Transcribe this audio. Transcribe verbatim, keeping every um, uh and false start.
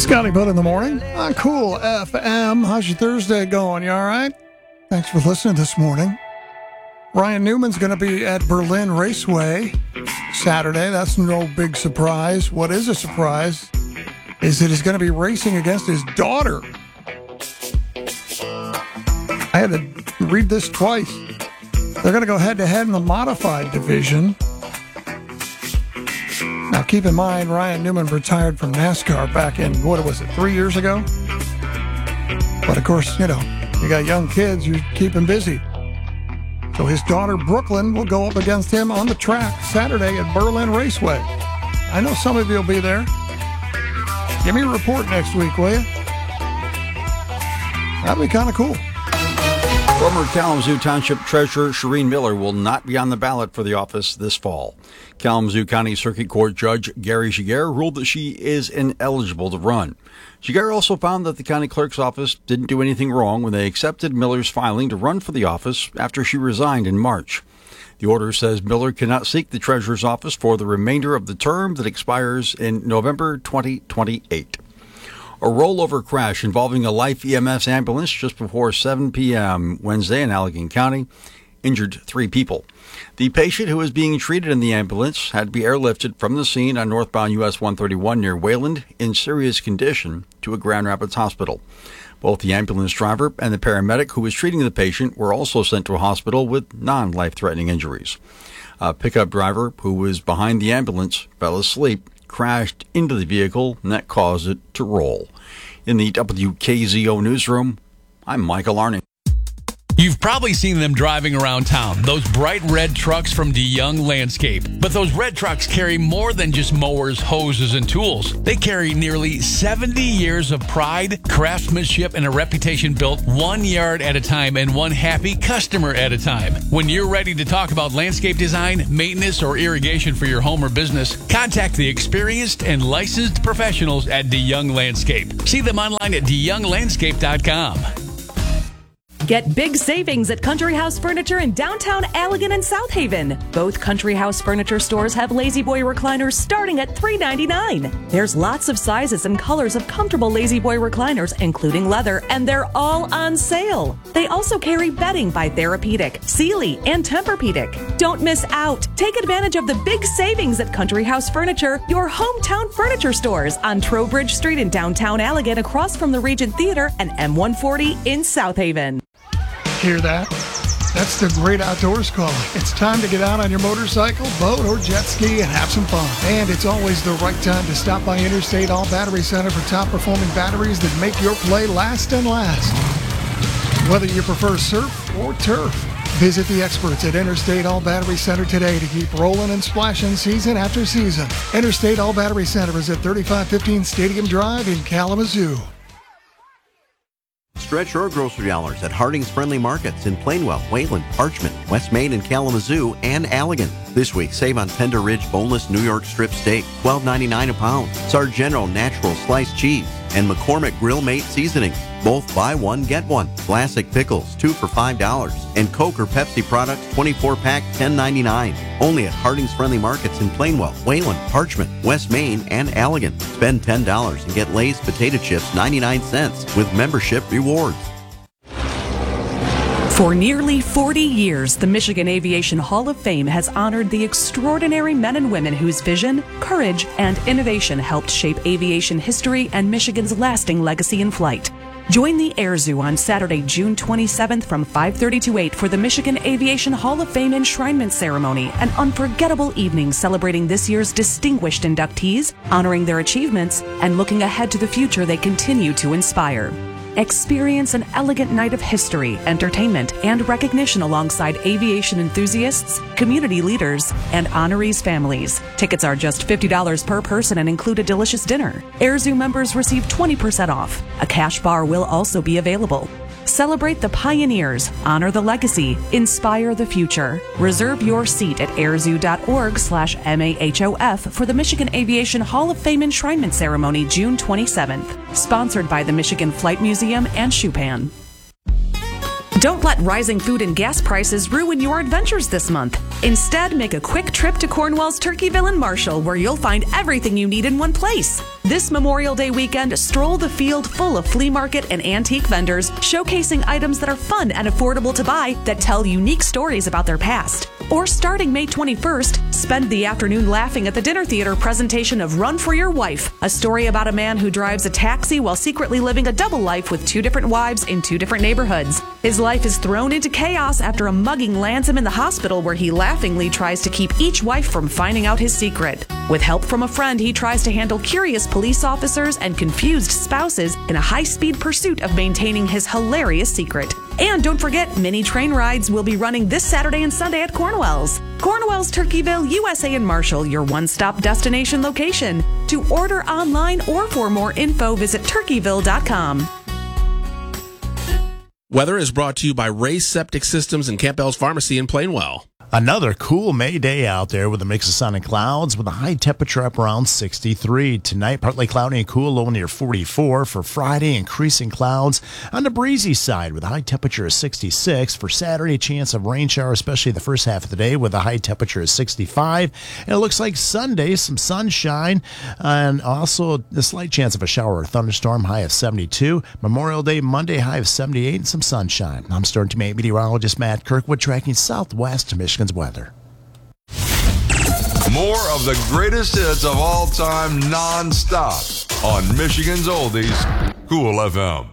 Scotty Butt in the morning on Cool F M. How's your Thursday going? You all right? Thanks for listening this morning. Ryan Newman's going to be at Berlin Raceway Saturday. That's no big surprise. What is a surprise is that he's going to be racing against his daughter. I had to read this twice. They're going to go head-to-head in the modified division. Now, keep in mind, Ryan Newman retired from NASCAR back in, what was it, three years ago? But, of course, you know, you got young kids, you keep them busy. So his daughter, Brooklyn, will go up against him on the track Saturday at Berlin Raceway. I know some of you will be there. Give me a report next week, will you? That'd be kind of cool. Former Kalamazoo Township Treasurer Shireen Miller will not be on the ballot for the office this fall. Kalamazoo County Circuit Court Judge Gary Giguere ruled that she is ineligible to run. Giguere also found that the county clerk's office didn't do anything wrong when they accepted Miller's filing to run for the office after she resigned in March. The order says Miller cannot seek the treasurer's office for the remainder of the term that expires in November twenty twenty-eight. A rollover crash involving a Life E M S ambulance just before seven p.m. Wednesday in Allegan County injured three people. The patient who was being treated in the ambulance had to be airlifted from the scene on northbound U S one thirty-one near Wayland in serious condition to a Grand Rapids hospital. Both the ambulance driver and the paramedic who was treating the patient were also sent to a hospital with non-life-threatening injuries. A pickup driver who was behind the ambulance fell asleep, crashed into the vehicle, and that caused it to roll. In the W K Z O newsroom, I'm Michael Arning. You've probably seen them driving around town, those bright red trucks from DeYoung Landscape. But those red trucks carry more than just mowers, hoses, and tools. They carry nearly seventy years of pride, craftsmanship, and a reputation built one yard at a time and one happy customer at a time. When you're ready to talk about landscape design, maintenance, or irrigation for your home or business, contact the experienced and licensed professionals at DeYoung Landscape. See them online at de young landscape dot com. Get big savings at Country House Furniture in downtown Allegan and South Haven. Both Country House Furniture stores have La-Z-Boy recliners starting at three ninety-nine. There's lots of sizes and colors of comfortable La-Z-Boy recliners, including leather, and they're all on sale. They also carry bedding by Therapeutic, Sealy, and Tempur-Pedic. Don't miss out. Take advantage of the big savings at Country House Furniture, your hometown furniture stores on Trowbridge Street in downtown Allegan, across from the Regent Theater, and M one forty in South Haven. Hear that? That's the great outdoors calling. It's time to get out on your motorcycle, boat, or jet ski and have some fun. And it's always the right time to stop by Interstate All Battery Center for top-performing batteries that make your play last and last. Whether you prefer surf or turf, visit the experts at Interstate All Battery Center today to keep rolling and splashing season after season. Interstate All Battery Center is at thirty-five fifteen Stadium Drive in Kalamazoo. Stretch your grocery dollars at Harding's Friendly Markets in Plainwell, Wayland, Parchment, West Main, and Kalamazoo, and Allegan. This week, save on Tender Ridge Boneless New York Strip Steak, twelve ninety-nine a pound, Sargento Natural Sliced Cheese, and McCormick Grill Mate Seasoning. Both buy one, get one. Classic Pickles, two for five dollars. And Coke or Pepsi products, twenty-four pack, ten ninety-nine. Only at Harding's Friendly Markets in Plainwell, Wayland, Parchment, West Main, and Allegan. Spend ten dollars and get Lay's Potato Chips, ninety-nine cents, with membership rewards. For nearly forty years, the Michigan Aviation Hall of Fame has honored the extraordinary men and women whose vision, courage, and innovation helped shape aviation history and Michigan's lasting legacy in flight. Join the Air Zoo on Saturday, June twenty-seventh from five thirty to eight for the Michigan Aviation Hall of Fame enshrinement ceremony, an unforgettable evening celebrating this year's distinguished inductees, honoring their achievements, and looking ahead to the future they continue to inspire. Experience an elegant night of history, entertainment, and recognition alongside aviation enthusiasts, community leaders, and honorees' families. Tickets are just fifty dollars per person and include a delicious dinner. Air Zoo members receive twenty percent off. A cash bar will also be available. Celebrate the pioneers, honor the legacy, inspire the future. Reserve your seat at airzoo.org slash MAHOF for the Michigan Aviation Hall of Fame enshrinement ceremony June twenty-seventh. Sponsored by the Michigan Flight Museum and Schupan. Don't let rising food and gas prices ruin your adventures this month. Instead, make a quick trip to Cornwall's Turkeyville and Marshall, where you'll find everything you need in one place. This Memorial Day weekend, stroll the field full of flea market and antique vendors, showcasing items that are fun and affordable to buy that tell unique stories about their past. Or starting May twenty-first, spend the afternoon laughing at the dinner theater presentation of Run for Your Wife, a story about a man who drives a taxi while secretly living a double life with two different wives in two different neighborhoods. His life is thrown into chaos after a mugging lands him in the hospital, where he laughingly tries to keep each wife from finding out his secret. With help from a friend, he tries to handle curious police officers and confused spouses in a high-speed pursuit of maintaining his hilarious secret. And don't forget, mini train rides will be running this Saturday and Sunday at Cornwell's. Cornwell's Turkeyville, U S A and Marshall, your one-stop destination location. To order online or for more info, visit turkeyville dot com. Weather is brought to you by Ray's Septic Systems and Campbell's Pharmacy in Plainwell. Another cool May day out there with a mix of sun and clouds with a high temperature up around sixty-three. Tonight, partly cloudy and cool, low near forty-four. For Friday, increasing clouds on the breezy side with a high temperature of sixty-six. For Saturday, chance of rain shower, especially the first half of the day with a high temperature of sixty-five. And it looks like Sunday, some sunshine and also a slight chance of a shower or thunderstorm, high of seventy-two. Memorial Day, Monday, high of seventy-eight and some sunshine. I'm Storm Team eight meteorologist Matt Kirkwood tracking southwest Michigan weather. More of the greatest hits of all time non-stop on Michigan's Oldies, Cool F M.